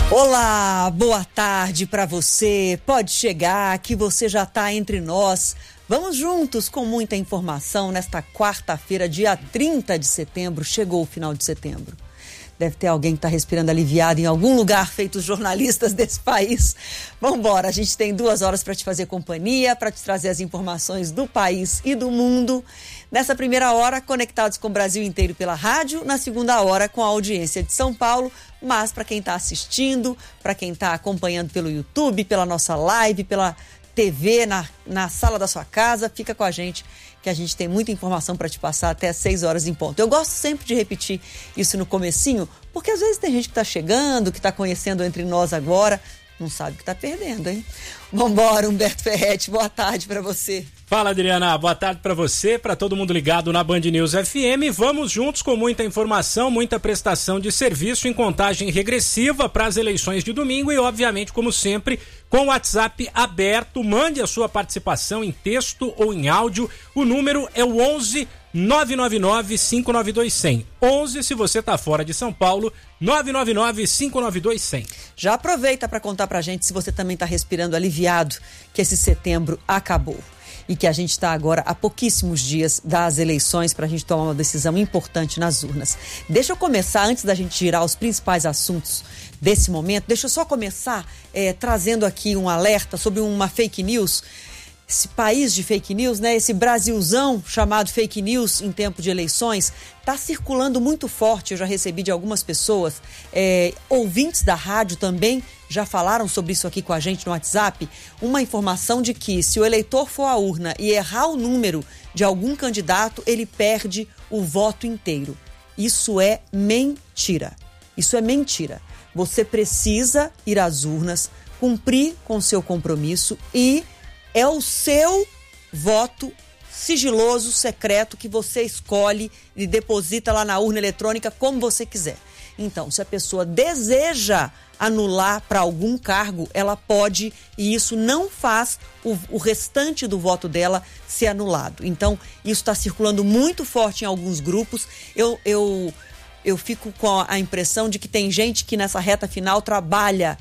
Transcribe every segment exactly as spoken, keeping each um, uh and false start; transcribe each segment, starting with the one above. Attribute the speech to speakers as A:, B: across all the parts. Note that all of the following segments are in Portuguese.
A: Olá, boa tarde para você. Pode chegar que você já está entre nós. Vamos juntos com muita informação nesta quarta-feira, dia trinta de setembro. Chegou o final de setembro. Deve ter alguém que está respirando aliviado em algum lugar, feito os jornalistas desse país. Vamos embora, a gente tem duas horas para te fazer companhia, para te trazer as informações do país e do mundo. Nessa primeira hora, conectados com o Brasil inteiro pela rádio. Na segunda hora, com a audiência de São Paulo. Mas para quem está assistindo, para quem está acompanhando pelo YouTube, pela nossa live, pela T V, na, na sala da sua casa, fica com a gente, que a gente tem muita informação para te passar até às seis horas em ponto. Eu gosto sempre de repetir isso no comecinho, porque às vezes tem gente que está chegando, que está conhecendo entre nós agora, não sabe que está perdendo, hein? Vambora, Humberto Ferretti, boa tarde para você.
B: Fala, Adriana, boa tarde para você, para todo mundo ligado na Band News F M. Vamos juntos com muita informação, muita prestação de serviço em contagem regressiva para as eleições de domingo e, obviamente, como sempre, com o WhatsApp aberto. Mande a sua participação em texto ou em áudio. O número é o onze nove nove nove cinco nove dois zero zero. onze se você está fora de São Paulo, nove nove nove cinco nove dois zero zero.
A: Já aproveita para contar pra gente se você também está respirando aliviado que esse setembro acabou. E que a gente está agora a pouquíssimos dias das eleições para a gente tomar uma decisão importante nas urnas. Deixa eu começar, antes da gente girar os principais assuntos desse momento, deixa eu só começar é, trazendo aqui um alerta sobre uma fake news. Esse país de fake news, né? Esse Brasilzão chamado fake news em tempo de eleições, está circulando muito forte. Eu já recebi de algumas pessoas, é, ouvintes da rádio também já falaram sobre isso aqui com a gente no WhatsApp, uma informação de que se o eleitor for à urna e errar o número de algum candidato, ele perde o voto inteiro. Isso é mentira. Isso é mentira. Você precisa ir às urnas, cumprir com o seu compromisso e é o seu voto sigiloso, secreto, que você escolhe e deposita lá na urna eletrônica como você quiser. Então, se a pessoa deseja anular para algum cargo, ela pode, e isso não faz o, o restante do voto dela ser anulado. Então, isso está circulando muito forte em alguns grupos. Eu, eu, eu fico com a impressão de que tem gente que nessa reta final trabalha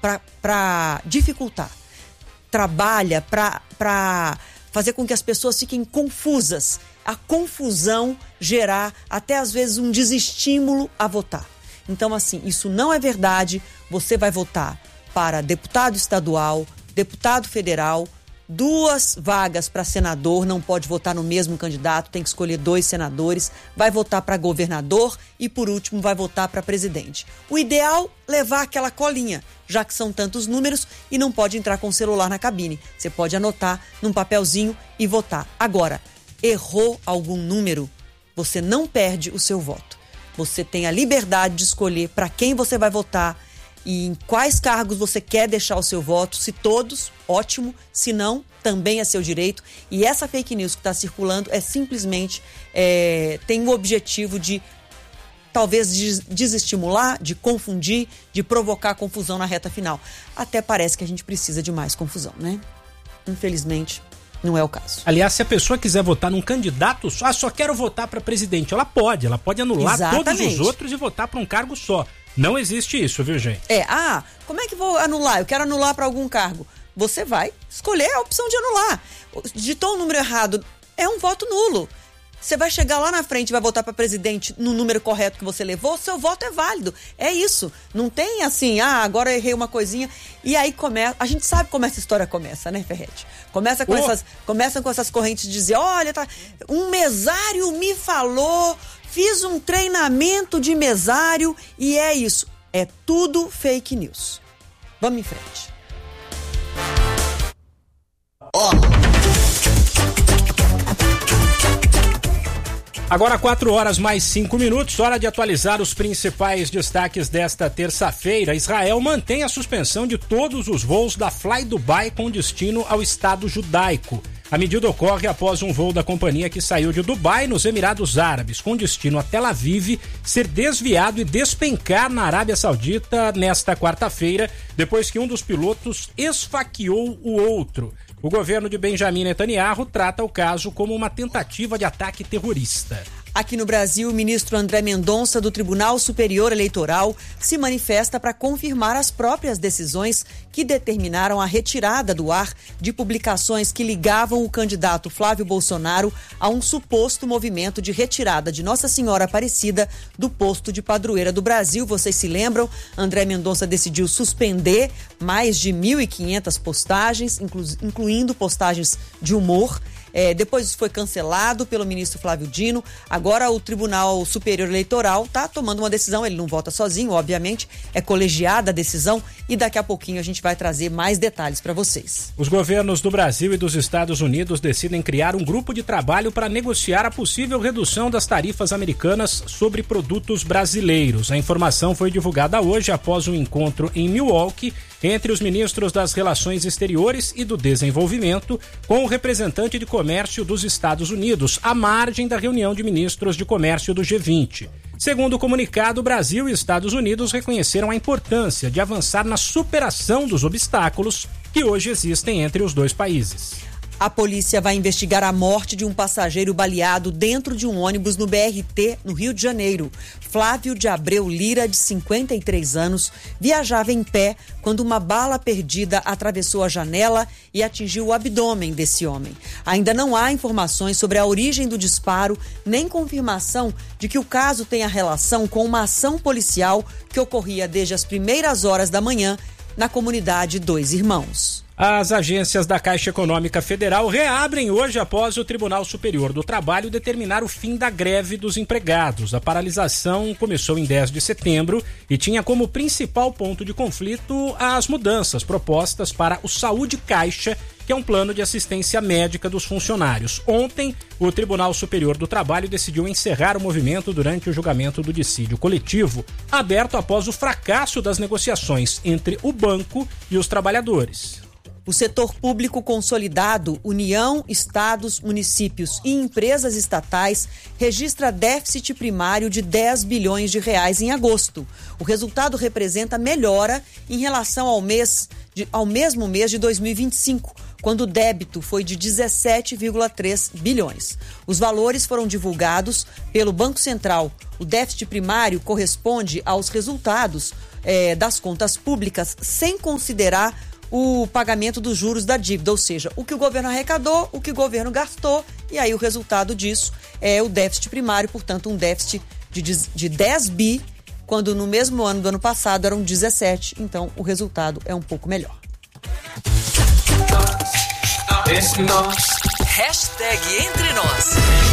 A: para dificultar. Trabalha para fazer com que as pessoas fiquem confusas. A confusão gerar até às vezes um desestímulo a votar. Então, assim, isso não é verdade. Você vai votar para deputado estadual, deputado federal, duas vagas para senador, não pode votar no mesmo candidato, tem que escolher dois senadores, vai votar para governador e, por último, vai votar para presidente. O ideal é levar aquela colinha, já que são tantos números e não pode entrar com o celular na cabine. Você pode anotar num papelzinho e votar. Agora, errou algum número, você não perde o seu voto. Você tem a liberdade de escolher para quem você vai votar e em quais cargos você quer deixar o seu voto. Se todos, ótimo. Se não, também é seu direito. E essa fake news que está circulando é simplesmente, é, tem o objetivo de talvez desestimular, de confundir, de provocar confusão na reta final. Até parece que a gente precisa de mais confusão, né? Infelizmente, não é o caso.
B: Aliás, se a pessoa quiser votar num candidato só, ah, só quero votar para presidente, ela pode, ela pode anular Exatamente. Todos os outros e votar para um cargo só. Não existe isso, viu, gente?
A: É, ah, como é que vou anular? Eu quero anular para algum cargo. Você vai escolher a opção de anular. Digitou um número errado, é um voto nulo. Você vai chegar lá na frente e vai votar para presidente no número correto que você levou, seu voto é válido. É isso. Não tem assim, ah, agora eu errei uma coisinha. E aí começa. A gente sabe como essa história começa, né, Ferretti? Começa com, oh. essas, começa com essas correntes de dizer: olha, tá, um mesário me falou, fiz um treinamento de mesário e é isso. É tudo fake news. Vamos em frente.
B: Ó. Oh. Agora quatro horas mais cinco minutos, hora de atualizar os principais destaques desta terça-feira. Israel mantém a suspensão de todos os voos da Fly Dubai com destino ao Estado judaico. A medida ocorre após um voo da companhia que saiu de Dubai, nos Emirados Árabes, com destino a Tel Aviv, ser desviado e despencar na Arábia Saudita nesta quarta-feira, depois que um dos pilotos esfaqueou o outro. O governo de Benjamin Netanyahu trata o caso como uma tentativa de ataque terrorista.
A: Aqui no Brasil, o ministro André Mendonça, do Tribunal Superior Eleitoral, se manifesta para confirmar as próprias decisões que determinaram a retirada do ar de publicações que ligavam o candidato Flávio Bolsonaro a um suposto movimento de retirada de Nossa Senhora Aparecida do posto de padroeira do Brasil. Vocês se lembram? André Mendonça decidiu suspender mais de mil e quinhentas postagens, inclu- incluindo postagens de humor. É, depois isso foi cancelado pelo ministro Flávio Dino. Agora o Tribunal Superior Eleitoral está tomando uma decisão. Ele não vota sozinho, obviamente. É colegiada a decisão e daqui a pouquinho a gente vai trazer mais detalhes para vocês.
B: Os governos do Brasil e dos Estados Unidos decidem criar um grupo de trabalho para negociar a possível redução das tarifas americanas sobre produtos brasileiros. A informação foi divulgada hoje após um encontro em Milwaukee entre os ministros das Relações Exteriores e do Desenvolvimento com o representante de Comércio dos Estados Unidos, à margem da reunião de ministros de comércio do G vinte. Segundo o comunicado, o Brasil e Estados Unidos reconheceram a importância de avançar na superação dos obstáculos que hoje existem entre os dois países.
A: A polícia vai investigar a morte de um passageiro baleado dentro de um ônibus no B R T, no Rio de Janeiro. Flávio de Abreu Lira, de cinquenta e três anos, viajava em pé quando uma bala perdida atravessou a janela e atingiu o abdômen desse homem. Ainda não há informações sobre a origem do disparo, nem confirmação de que o caso tenha relação com uma ação policial que ocorria desde as primeiras horas da manhã na comunidade Dois Irmãos.
B: As agências da Caixa Econômica Federal reabrem hoje após o Tribunal Superior do Trabalho determinar o fim da greve dos empregados. A paralisação começou em dez de setembro e tinha como principal ponto de conflito as mudanças propostas para o Saúde Caixa, que é um plano de assistência médica dos funcionários. Ontem, o Tribunal Superior do Trabalho decidiu encerrar o movimento durante o julgamento do dissídio coletivo, aberto após o fracasso das negociações entre o banco e os trabalhadores.
A: O setor público consolidado, União, estados, municípios e empresas estatais, registra déficit primário de dez bilhões de reais em agosto. O resultado representa melhora em relação ao, mês de, ao mesmo mês de dois mil e vinte e cinco, quando o débito foi de dezessete vírgula três bilhões. Os valores foram divulgados pelo Banco Central. O déficit primário corresponde aos resultados eh, das contas públicas, sem considerar o pagamento dos juros da dívida, ou seja, o que o governo arrecadou, o que o governo gastou, e aí o resultado disso é o déficit primário, portanto um déficit de, de dez bi, quando no mesmo ano do ano passado eram dezessete, então o resultado é um pouco melhor.
C: Hashtag Entre Nós.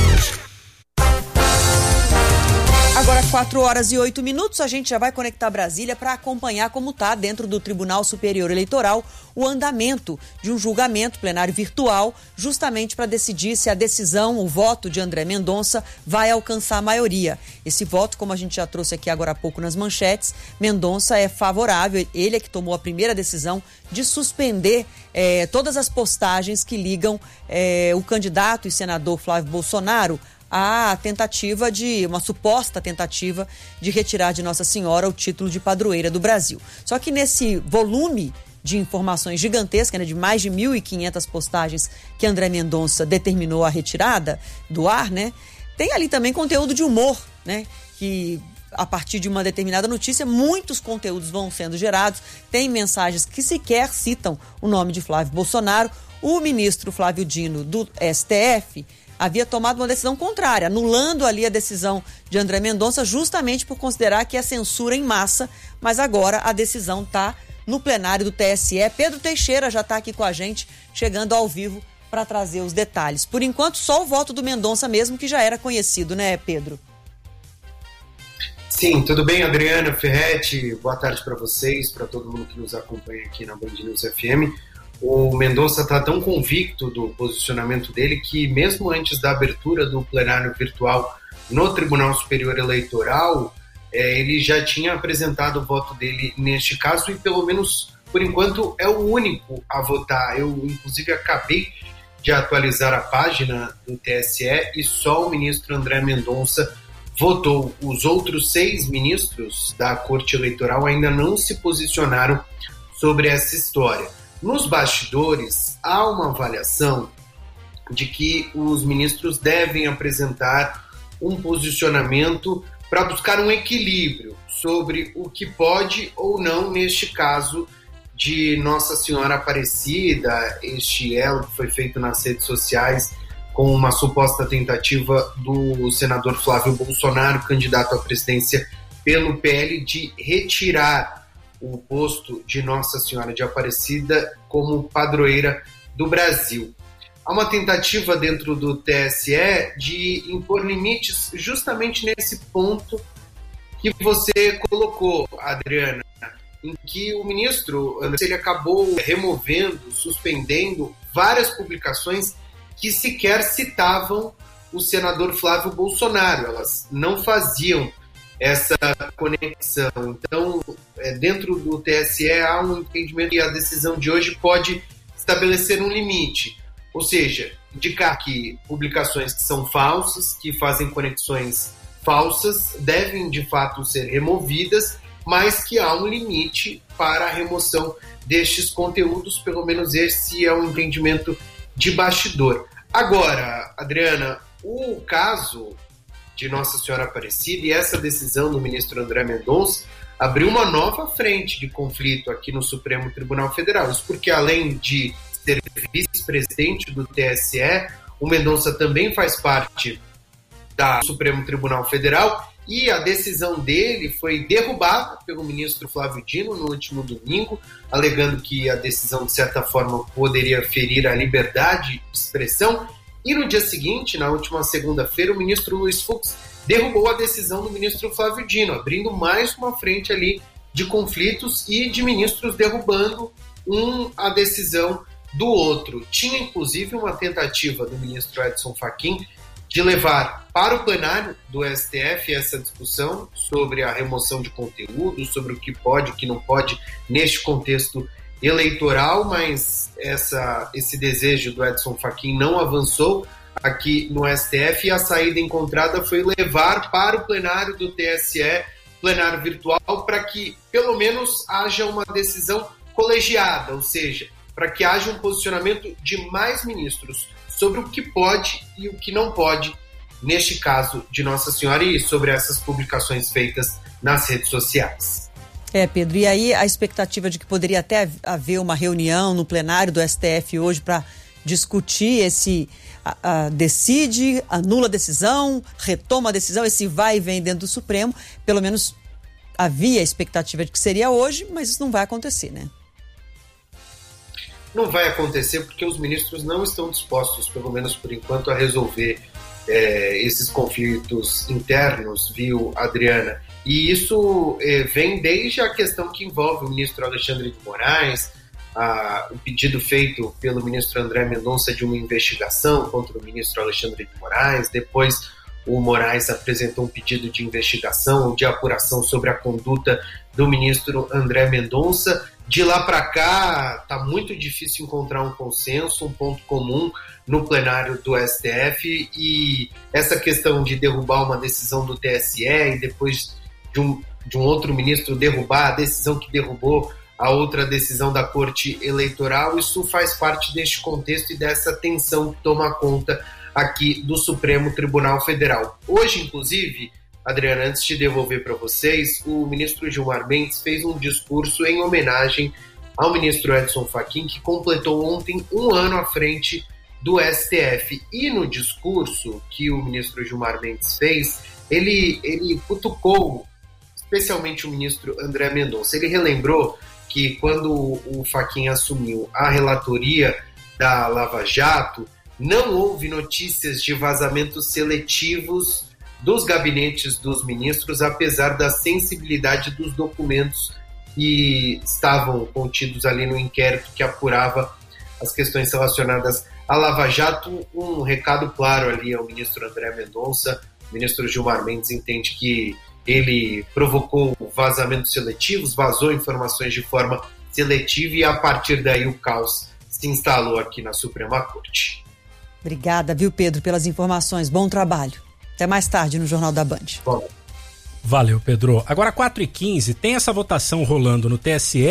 A: Agora, quatro horas e oito minutos, a gente já vai conectar Brasília para acompanhar como está dentro do Tribunal Superior Eleitoral o andamento de um julgamento plenário virtual, justamente para decidir se a decisão, o voto de André Mendonça vai alcançar a maioria. Esse voto, como a gente já trouxe aqui agora há pouco nas manchetes, Mendonça é favorável, ele é que tomou a primeira decisão de suspender eh, todas as postagens que ligam eh, o candidato e senador Flávio Bolsonaro a tentativa de, uma suposta tentativa de retirar de Nossa Senhora o título de padroeira do Brasil. Só que nesse volume de informações gigantesca, né, de mais de mil e quinhentas postagens que André Mendonça determinou a retirada do ar, né, tem ali também conteúdo de humor, né, que a partir de uma determinada notícia, muitos conteúdos vão sendo gerados, tem mensagens que sequer citam o nome de Flávio Bolsonaro. O ministro Flávio Dino, do S T F, havia tomado uma decisão contrária, anulando ali a decisão de André Mendonça, justamente por considerar que é censura em massa, mas agora a decisão está no plenário do T S E. Pedro Teixeira já está aqui com a gente, chegando ao vivo para trazer os detalhes. Por enquanto, só o voto do Mendonça mesmo, que já era conhecido, né, Pedro?
D: Sim, tudo bem, Adriana Ferretti? Boa tarde para vocês, para todo mundo que nos acompanha aqui na Band News F M. O Mendonça está tão convicto do posicionamento dele que, mesmo antes da abertura do plenário virtual no Tribunal Superior Eleitoral, é, ele já tinha apresentado o voto dele neste caso e, pelo menos por enquanto, é o único a votar. Eu, inclusive, acabei de atualizar a página do T S E e só o ministro André Mendonça votou. Os outros seis ministros da Corte Eleitoral ainda não se posicionaram sobre essa história. Nos bastidores, há uma avaliação de que os ministros devem apresentar um posicionamento para buscar um equilíbrio sobre o que pode ou não, neste caso de Nossa Senhora Aparecida, este elo que foi feito nas redes sociais com uma suposta tentativa do senador Flávio Bolsonaro, candidato à presidência pelo P L, de retirar o posto de Nossa Senhora de Aparecida como padroeira do Brasil. Há uma tentativa dentro do T S E de impor limites justamente nesse ponto que você colocou, Adriana, em que o ministro ele acabou removendo, suspendendo várias publicações que sequer citavam o senador Flávio Bolsonaro. Elas não faziam essa conexão. Então, dentro do T S E há um entendimento que a decisão de hoje pode estabelecer um limite, ou seja, indicar que publicações que são falsas, que fazem conexões falsas, devem de fato ser removidas, mas que há um limite para a remoção destes conteúdos, pelo menos esse é o entendimento de bastidor. Agora, Adriana, o caso de Nossa Senhora Aparecida e essa decisão do ministro André Mendonça abriu uma nova frente de conflito aqui no Supremo Tribunal Federal. Isso porque, além de ser vice-presidente do T S E, o Mendonça também faz parte do Supremo Tribunal Federal e a decisão dele foi derrubada pelo ministro Flávio Dino no último domingo, alegando que a decisão, de certa forma, poderia ferir a liberdade de expressão. E no dia seguinte, na última segunda-feira, o ministro Luiz Fux derrubou a decisão do ministro Flávio Dino, abrindo mais uma frente ali de conflitos e de ministros derrubando um a decisão do outro. Tinha, inclusive, uma tentativa do ministro Edson Fachin de levar para o plenário do S T F essa discussão sobre a remoção de conteúdo, sobre o que pode e o que não pode neste contexto eleitoral, mas essa, esse desejo do Edson Fachin não avançou aqui no S T F e a saída encontrada foi levar para o plenário do T S E, plenário virtual, para que pelo menos haja uma decisão colegiada, ou seja, para que haja um posicionamento de mais ministros sobre o que pode e o que não pode, neste caso de Nossa Senhora, e sobre essas publicações feitas nas redes sociais.
A: É, Pedro, e aí a expectativa de que poderia até haver uma reunião no plenário do S T F hoje para discutir esse a, a, decide, anula a decisão, retoma a decisão, esse vai e vem dentro do Supremo, pelo menos havia a expectativa de que seria hoje, mas isso não vai acontecer, né?
D: Não vai acontecer porque os ministros não estão dispostos, pelo menos por enquanto, a resolver é, esses conflitos internos, viu, Adriana? E isso é, vem desde a questão que envolve o ministro Alexandre de Moraes, a, o pedido feito pelo ministro André Mendonça de uma investigação contra o ministro Alexandre de Moraes. Depois o Moraes apresentou um pedido de investigação, de apuração sobre a conduta do ministro André Mendonça. De lá para cá, está muito difícil encontrar um consenso, um ponto comum no plenário do S T F, e essa questão de derrubar uma decisão do T S E e depois de um, de um outro ministro derrubar a decisão que derrubou a outra decisão da Corte Eleitoral, isso faz parte deste contexto e dessa tensão que toma conta aqui do Supremo Tribunal Federal. Hoje, inclusive, Adriana, antes de devolver para vocês, o ministro Gilmar Mendes fez um discurso em homenagem ao ministro Edson Fachin, que completou ontem um ano à frente do S T F. E no discurso que o ministro Gilmar Mendes fez, ele, ele cutucou especialmente o ministro André Mendonça. Ele relembrou que quando o Fachin assumiu a relatoria da Lava Jato, não houve notícias de vazamentos seletivos dos gabinetes dos ministros, apesar da sensibilidade dos documentos que estavam contidos ali no inquérito que apurava as questões relacionadas à Lava Jato. Um recado claro ali ao ministro André Mendonça. O ministro Gilmar Mendes entende que ele provocou vazamentos seletivos, vazou informações de forma seletiva e a partir daí o caos se instalou aqui na Suprema Corte.
A: Obrigada, viu, Pedro, pelas informações. Bom trabalho. Até mais tarde no Jornal da Band.
D: Bom.
B: Valeu, Pedro. Agora, quatro e quinze, tem essa votação rolando no T S E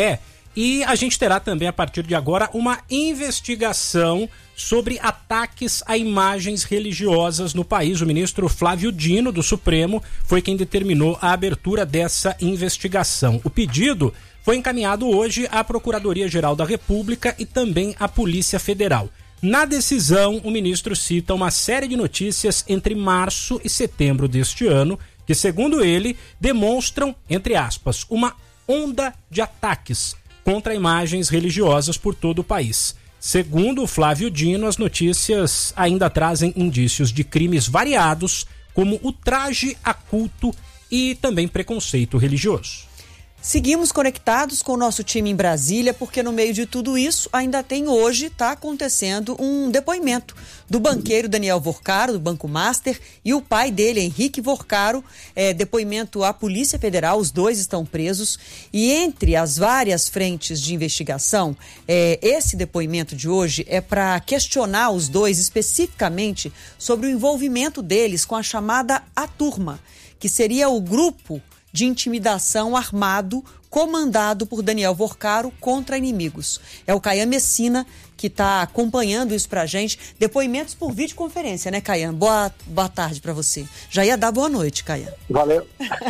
B: E a gente terá também, a partir de agora, uma investigação sobre ataques a imagens religiosas no país. O ministro Flávio Dino, do Supremo, foi quem determinou a abertura dessa investigação. O pedido foi encaminhado hoje à Procuradoria-Geral da República e também à Polícia Federal. Na decisão, o ministro cita uma série de notícias entre março e setembro deste ano, que, segundo ele, demonstram, entre aspas, uma onda de ataques contra imagens religiosas por todo o país. Segundo Flávio Dino, as notícias ainda trazem indícios de crimes variados, como ultraje a culto e também preconceito religioso.
A: Seguimos conectados com o nosso time em Brasília, porque no meio de tudo isso ainda tem hoje, está acontecendo um depoimento do banqueiro Daniel Vorcaro, do Banco Master, e o pai dele, Henrique Vorcaro, é, depoimento à Polícia Federal, os dois estão presos. E entre as várias frentes de investigação, é, esse depoimento de hoje é para questionar os dois especificamente sobre o envolvimento deles com a chamada A Turma, que seria o grupo de intimidação armado comandado por Daniel Vorcaro contra inimigos. É o Caian Messina que está acompanhando isso pra gente. Depoimentos por videoconferência, né, Caian? Boa, boa tarde para você. Já ia dar boa noite, Caian.
E: Valeu.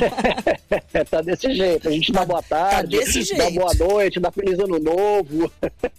E: Tá desse jeito. A gente dá boa tarde,
A: tá desse jeito.
E: Dá boa noite, dá feliz ano novo.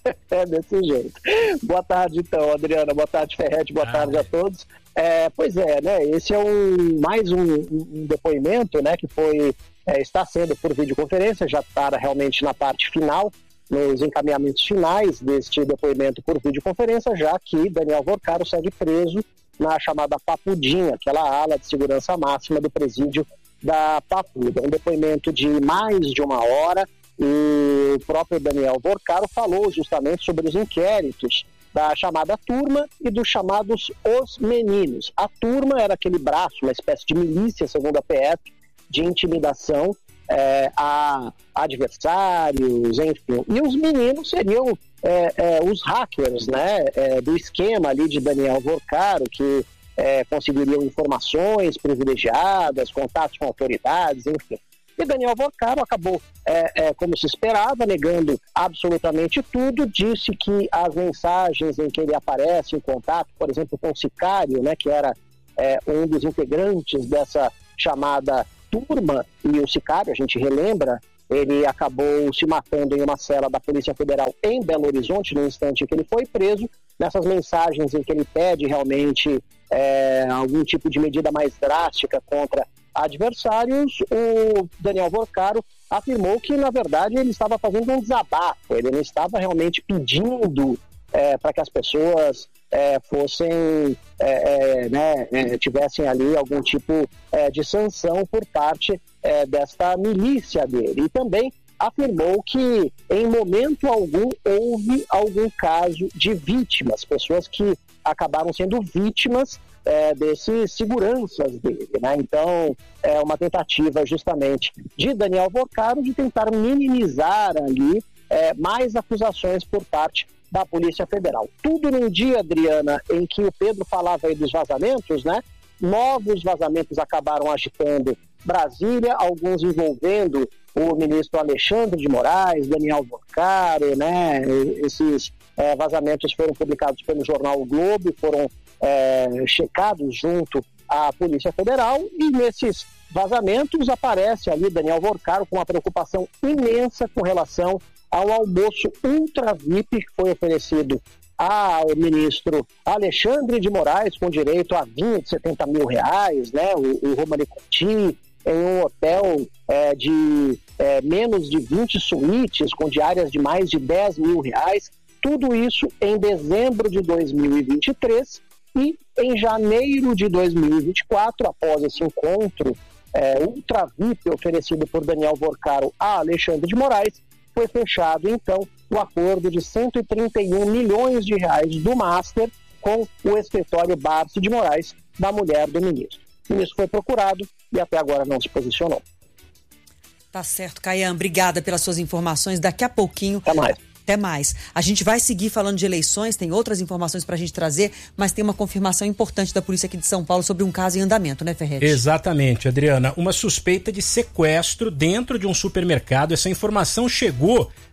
E: É desse jeito. Boa tarde, então, Adriana. Boa tarde, Ferretti. Boa ah, tarde a todos. É, pois é, né? Esse é um, mais um, um depoimento, né, que foi, é, está sendo por videoconferência, já está realmente na parte final, nos encaminhamentos finais deste depoimento por videoconferência, já que Daniel Vorcaro segue preso na chamada Papudinha, aquela ala de segurança máxima do presídio da Papuda. Um depoimento de mais de uma hora, e o próprio Daniel Vorcaro falou justamente sobre os inquéritos da chamada Turma e dos chamados Os Meninos. A Turma era aquele braço, uma espécie de milícia, segundo a P F, de intimidação é, a adversários, enfim. E os meninos seriam é, é, os hackers, né, é, do esquema ali de Daniel Vorcaro, que é, conseguiriam informações privilegiadas, contatos com autoridades, enfim. E Daniel Vorcaro acabou, é, é, como se esperava, negando absolutamente tudo. Disse que as mensagens em que ele aparece em contato, por exemplo, com o Sicário, né, que era é, um dos integrantes dessa chamada Turma, e o Sicário, a gente relembra, ele acabou se matando em uma cela da Polícia Federal em Belo Horizonte, no instante em que ele foi preso. Nessas mensagens em que ele pede realmente é, algum tipo de medida mais drástica contra adversários, o Daniel Vorcaro afirmou que, na verdade, ele estava fazendo um desabafo, ele não estava realmente pedindo é, para que as pessoas é, fossem, é, é, né, é, tivessem ali algum tipo é, de sanção por parte é, desta milícia dele. E também afirmou que, em momento algum, houve algum caso de vítimas, pessoas que acabaram sendo vítimas É, desses seguranças dele, né? Então, é uma tentativa justamente de Daniel Vorcaro de tentar minimizar ali é, mais acusações por parte da Polícia Federal. Tudo num dia, Adriana, em que o Pedro falava aí dos vazamentos, né? Novos vazamentos acabaram agitando Brasília, alguns envolvendo o ministro Alexandre de Moraes, Daniel Vorcaro, né? Esses é, vazamentos foram publicados pelo jornal O Globo, foram É, checados junto à Polícia Federal, e nesses vazamentos aparece ali Daniel Vorcaro com uma preocupação imensa com relação ao almoço ultra V I P que foi oferecido ao ministro Alexandre de Moraes, com direito a vinho de setenta mil reais, né, o, o Romani Conti, em um hotel é, de é, menos de vinte suítes, com diárias de mais de dez mil reais, tudo isso em dezembro de dois mil e vinte e três. E em janeiro de dois mil e vinte e quatro, após esse encontro é, ultra V I P oferecido por Daniel Vorcaro a Alexandre de Moraes, foi fechado então o acordo de cento e trinta e um milhões de reais do Master com o escritório Barsi de Moraes, da mulher do ministro. O ministro foi procurado e até agora não se posicionou.
A: Tá certo, Caian. Obrigada pelas suas informações. Daqui a pouquinho...
E: Até mais.
A: Até mais. A gente vai seguir falando de eleições, tem outras informações para a gente trazer, mas tem uma confirmação importante da polícia aqui de São Paulo sobre um caso em andamento, né, Ferretti?
B: Exatamente, Adriana. Uma suspeita de sequestro dentro de um supermercado. Essa informação chegou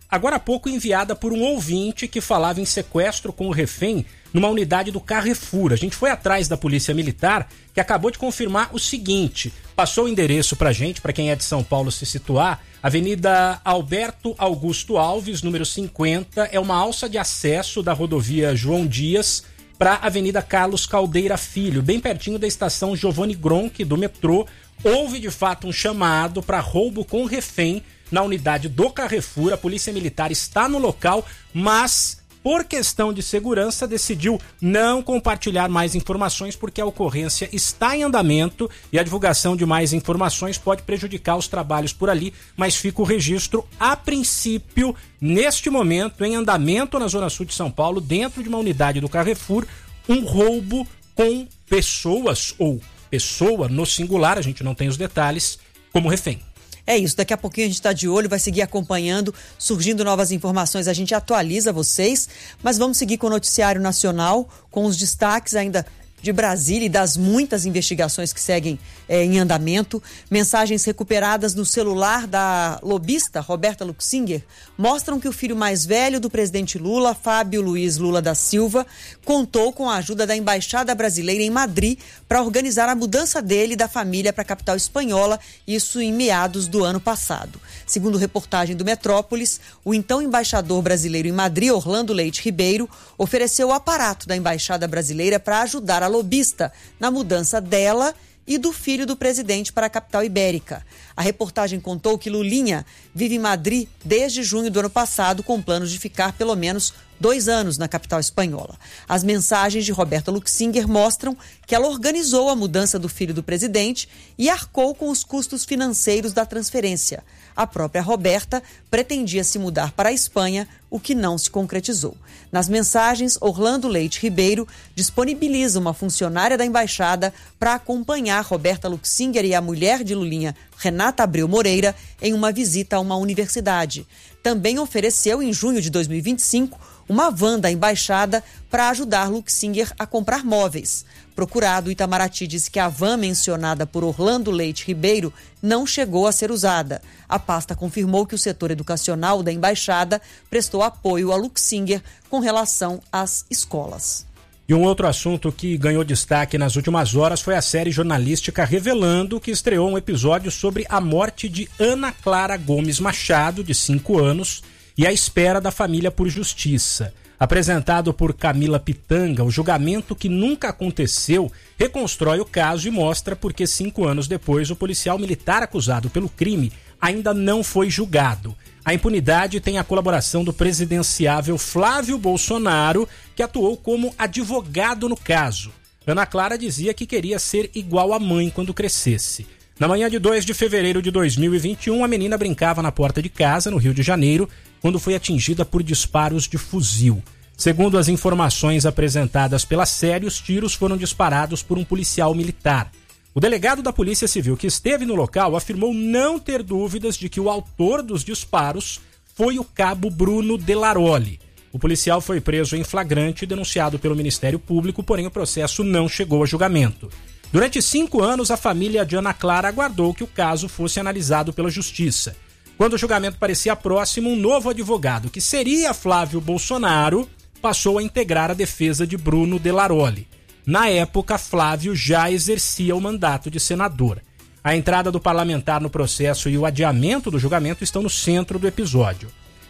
B: agora há pouco enviada por um ouvinte que falava em sequestro com o refém numa unidade do Carrefour. A gente foi atrás da Polícia Militar, que acabou de confirmar o seguinte, passou o endereço pra gente, para quem é de São Paulo se situar, Avenida Alberto Augusto Alves, número cinquenta, é uma alça de acesso da rodovia João Dias para a Avenida Carlos Caldeira Filho, bem pertinho da estação Giovanni Gronchi do metrô. Houve de fato um chamado para roubo com refém na unidade do Carrefour. A Polícia Militar está no local, mas por questão de segurança decidiu não compartilhar mais informações porque a ocorrência está em andamento e a divulgação de mais informações pode prejudicar os trabalhos por ali, mas fica o registro a princípio, neste momento, em andamento na Zona Sul de São Paulo, dentro de uma unidade do Carrefour, um roubo com pessoas ou pessoa no singular, a gente não tem os detalhes, como refém.
A: É isso, daqui a pouquinho a gente está de olho, vai seguir acompanhando, surgindo novas informações, a gente atualiza vocês, mas vamos seguir com o Noticiário Nacional, com os destaques ainda de Brasília e das muitas investigações que seguem é, em andamento. Mensagens recuperadas no celular da lobista Roberta Luxinger mostram que o filho mais velho do presidente Lula, Fábio Luiz Lula da Silva, contou com a ajuda da Embaixada Brasileira em Madrid para organizar a mudança dele e da família para a capital espanhola, isso em meados do ano passado. Segundo reportagem do Metrópolis, o então embaixador brasileiro em Madrid, Orlando Leite Ribeiro, ofereceu o aparato da Embaixada Brasileira para ajudar a lobista na mudança dela e do filho do presidente para a capital ibérica. A reportagem contou que Lulinha vive em Madrid desde junho do ano passado, com planos de ficar pelo menos dois anos na capital espanhola. As mensagens de Roberta Luxinger mostram que ela organizou a mudança do filho do presidente e arcou com os custos financeiros da transferência. A própria Roberta pretendia se mudar para a Espanha, o que não se concretizou. Nas mensagens, Orlando Leite Ribeiro disponibiliza uma funcionária da embaixada para acompanhar Roberta Luxinger e a mulher de Lulinha, Renata Abreu Moreira, em uma visita a uma universidade. Também ofereceu, em junho de dois mil e vinte e cinco, uma van da embaixada para ajudar Luxinger a comprar móveis. Procurado, o Itamaraty disse que a van mencionada por Orlando Leite Ribeiro não chegou a ser usada. A pasta confirmou que o setor educacional da embaixada prestou apoio a Luxinger com relação às escolas.
B: E um outro assunto que ganhou destaque nas últimas horas foi a série jornalística Revelando, que estreou um episódio sobre a morte de Ana Clara Gomes Machado, de cinco anos, e a espera da família por justiça. Apresentado por Camila Pitanga, o julgamento que nunca aconteceu reconstrói o caso e mostra por que cinco anos depois o policial militar acusado pelo crime ainda não foi julgado. A impunidade tem a colaboração do presidenciável Flávio Bolsonaro, que atuou como advogado no caso. Ana Clara dizia que queria ser igual à mãe quando crescesse. Na manhã de dois de fevereiro de dois mil e vinte e um, a menina brincava na porta de casa, no Rio de Janeiro, quando foi atingida por disparos de fuzil. Segundo as informações apresentadas pela série, os tiros foram disparados por um policial militar. O delegado da Polícia Civil que esteve no local afirmou não ter dúvidas de que o autor dos disparos foi o cabo Bruno Delaroli. O policial foi preso em flagrante e denunciado pelo Ministério Público, porém o processo não chegou a julgamento. Durante cinco anos, a família de Ana Clara aguardou que o caso fosse analisado pela Justiça. Quando o julgamento parecia próximo, um novo advogado, que seria Flávio Bolsonaro, passou a integrar a defesa de Bruno Delaroli. Na época, Flávio já exercia o mandato de senador. A entrada do parlamentar no processo e o adiamento do julgamento estão no centro do episódio.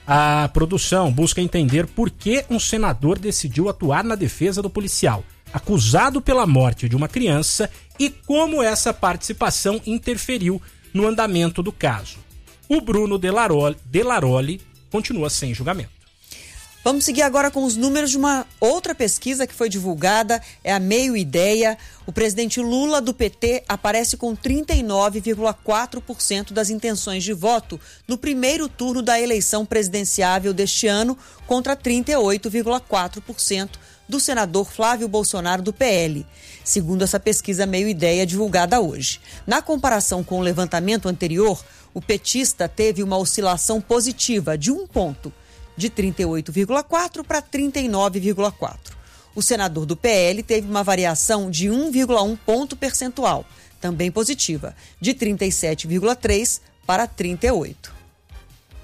B: A produção busca entender por que um senador decidiu atuar na defesa do policial, acusado pela morte de uma criança, e como essa participação interferiu no andamento do caso. O Bruno Delaroli, Delaroli continua sem julgamento.
A: Vamos seguir agora com os números de uma outra pesquisa que foi divulgada, é a Meio Ideia. O presidente Lula, do P T, aparece com trinta e nove vírgula quatro por cento das intenções de voto no primeiro turno da eleição presidenciável deste ano, contra trinta e oito vírgula quatro por cento do senador Flávio Bolsonaro, do P L, segundo essa pesquisa Meio Ideia divulgada hoje. Na comparação com o levantamento anterior, o petista teve uma oscilação positiva de um ponto, de trinta e oito vírgula quatro para trinta e nove vírgula quatro. O senador do P L teve uma variação de um vírgula um ponto percentual, também positiva, de trinta e sete vírgula três para trinta e oito.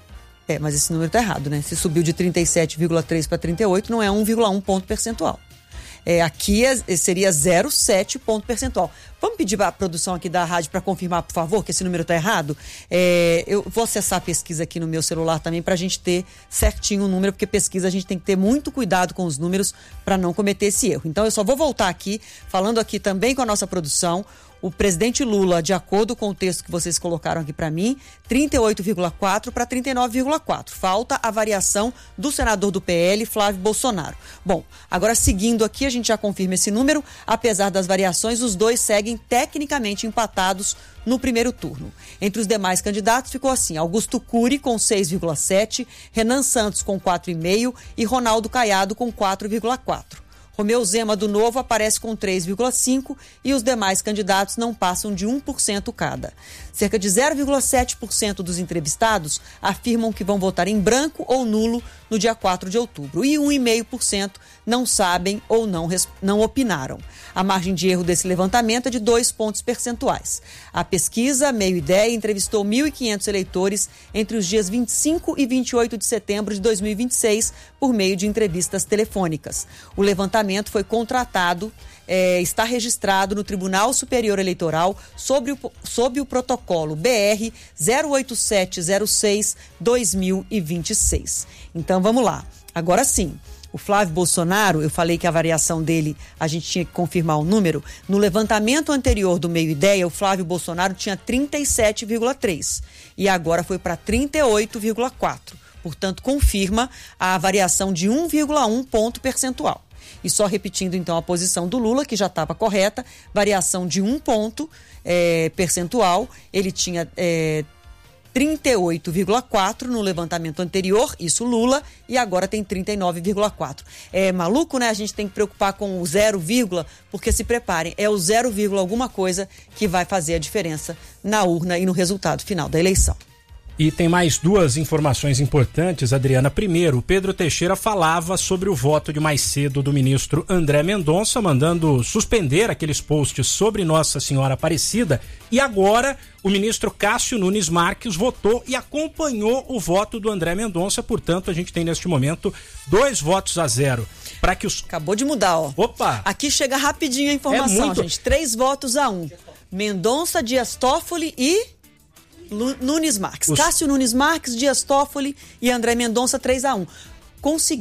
A: É, mas esse número está errado, né? Se subiu de trinta e sete vírgula três para trinta e oito, não é um vírgula um ponto percentual. É, aqui é, seria zero vírgula sete ponto percentual. Vamos pedir para a produção aqui da rádio para confirmar, por favor, que esse número está errado? É, eu vou acessar a pesquisa aqui no meu celular também para a gente ter certinho o número, porque pesquisa a gente tem que ter muito cuidado com os números para não cometer esse erro. Então eu só vou voltar aqui, falando aqui também com a nossa produção. O presidente Lula, de acordo com o texto que vocês colocaram aqui para mim, trinta e oito vírgula quatro para trinta e nove vírgula quatro. Falta a variação do senador do P L, Flávio Bolsonaro. Bom, agora seguindo aqui, a gente já confirma esse número. Apesar das variações, os dois seguem tecnicamente empatados no primeiro turno. Entre os demais candidatos ficou assim: Augusto Cury com seis vírgula sete, Renan Santos com quatro vírgula cinco e Ronaldo Caiado com quatro vírgula quatro. Romeu Zema, do Novo, aparece com três vírgula cinco por cento e os demais candidatos não passam de um por cento cada. Cerca de zero vírgula sete por cento dos entrevistados afirmam que vão votar em branco ou nulo no dia quatro de outubro. E um vírgula cinco por cento não sabem ou não, não opinaram. A margem de erro desse levantamento é de dois pontos percentuais. A pesquisa Meio Ideia entrevistou mil e quinhentos eleitores entre os dias vinte e cinco e vinte e oito de setembro de dois mil e vinte e seis por meio de entrevistas telefônicas. O levantamento foi contratado, é, está registrado no Tribunal Superior Eleitoral sobre o, sob o protocolo B R zero oito sete zero seis barra dois mil e vinte e seis. Então vamos lá. Agora sim. O Flávio Bolsonaro, eu falei que a variação dele, a gente tinha que confirmar o número. No levantamento anterior do Meio Ideia, o Flávio Bolsonaro tinha trinta e sete vírgula três e agora foi para trinta e oito vírgula quatro. Portanto, confirma a variação de um vírgula um ponto percentual. E só repetindo então a posição do Lula, que já estava correta, variação de um ponto é, percentual, ele tinha é, trinta e oito vírgula quatro no levantamento anterior, isso Lula, e agora tem trinta e nove vírgula quatro. É maluco, né? A gente tem que preocupar com o zero, porque se preparem, é o zero, alguma coisa que vai fazer a diferença na urna e no resultado final da eleição.
B: E tem mais duas informações importantes, Adriana. Primeiro, o Pedro Teixeira falava sobre o voto de mais cedo do ministro André Mendonça, mandando suspender aqueles posts sobre Nossa Senhora Aparecida. E agora, o ministro Cássio Nunes Marques votou e acompanhou o voto do André Mendonça. Portanto, a gente tem neste momento dois votos a zero. Para que os...
A: Acabou de mudar, ó.
B: Opa!
A: Aqui chega rapidinho a informação, é muito... gente. Três votos a um. Mendonça, Dias Toffoli e... Nunes Marques. Os... Cássio Nunes Marques, Dias Toffoli e André Mendonça, três a um. Consegui